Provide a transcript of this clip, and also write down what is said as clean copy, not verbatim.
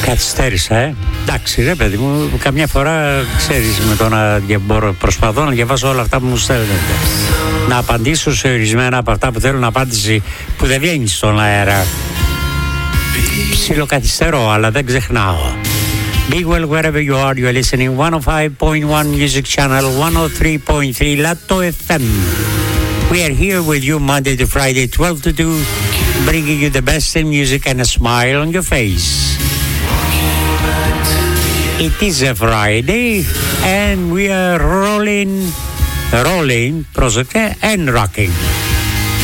Καθυστέρησα, εντάξει ρε παιδί μου, καμιά φορά ξέρεις με το να προσπαθώ να διαβάσω όλα αυτά που μου στέλνετε. Να απαντήσω σε ορισμένα από αυτά που θέλουν απάντηση που δεν βγαίνει στον αέρα. Ψιλοκαθυστερώ, αλλά δεν ξεχνάω. Big well wherever you are, you are listening 105.1 Music Channel, 103.3 Lato FM. We are here with you Monday to Friday, 12 to 2, bringing you the best in music and a smile on your face. It is a Friday and we are rolling, πρόσεχε, and rocking.